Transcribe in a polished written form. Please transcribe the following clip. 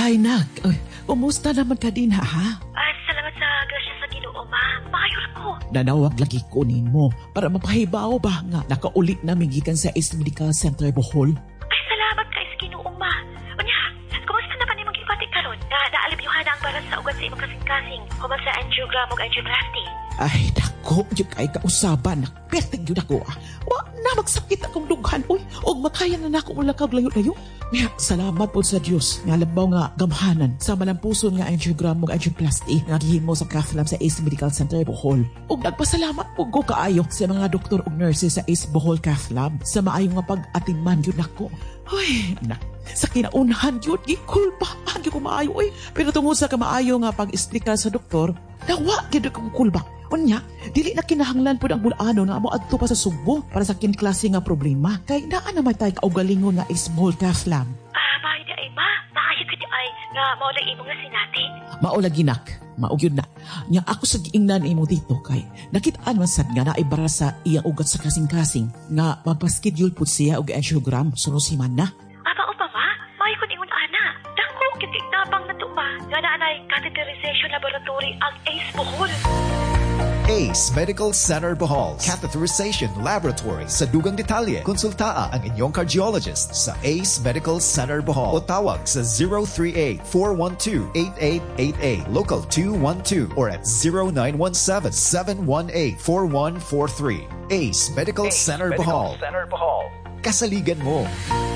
Ay, nak. Ay, kumusta naman ka din, ha? Salamat sa grasya sa Ginoo, ma. Maayo ra ko. Nanawag lagi kunin mo para mapahibaw ba nga nakaulit na gikan sa East Medical Center Bohol. Ay, salamat kay sa Ginoo, ma. Unya, kumusta na pa ni mong ipati karon? Naalibyuhan na ang baras sa ugat sa imong kasing-kasing. Human sa angiogram ug angioplasty. Ay, dako, yung kay kausaban. Perting yun ako, Wa na magsakit akong dughan, uy. O makaya na ako mula kag layo-layo. Kaya, salamat po sa Diyos. Nga labaw nga gamhanan sa malampuson nga angiogram ug angioplasty nga gihimo sa cath lab sa Ace Medical Center Bohol. Ug nagpasalamat po ko kaayo sa mga doktor ug nurses sa Ace Bohol Cath Lab sa maayo nga pag-atiman yun ako. Uy, sa kinaunahan yun, gikulbahan yun ko maayo, uy. Pero tungod sa kamaayo nga pag-isplika sa doktor, nawa gid kong kulbak. Unya, dili na kinahanglan po ang bulano nga mo adto pa sa Subo para sa kinklase nga problema. Kay naa naman tayo kaugalingon nga small cath lab. Maayo di ay, ma. Maayo ka di ay nga maulay imo nga sinati. Maulagi nak, maugyod na. Nya ako sa giingnan imo dito kay nakitaan man sad nga naibara sa iyang ugat sa kasing-kasing nga magpa-schedule pud siya og angiogram sunod si man na. Mao pa, ma? Maayo ko ingon ana. Dako kiti tabang na to, ma. Nga naanay catheterization laboratory ang Ace Bohol. Ace Medical Center Bohol Catheterization Laboratory. Sa dugang detalye, konsultaa ang inyong cardiologist sa Ace Medical Center Bohol o tawag sa 038-412-8888 local 212 or at 0917-718-4143. Ace Medical Center Bohol. Kasaligan mo.